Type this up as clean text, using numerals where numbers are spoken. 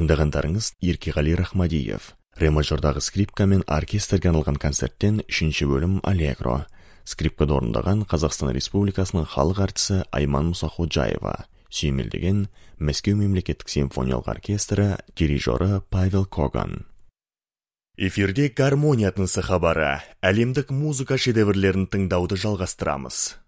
Тыңдағандарыңыз Еркеғали Рахмадиев. Ре мажордағы скрипка мен оркестрге арналған концерттен 3 бөлім Аллегро. Скрипкада орындаған Қазақстан Республикасының халық артисі Айман Мұсақожаева. Сүйемелдеген Мәскеу мемлекеттік симфониялық оркестрі, дирижері Павел Коган. Эфирде гармония тынысы хабары. Әлемдік музыка шедеврлерін тыңдауды жалғастырамыз.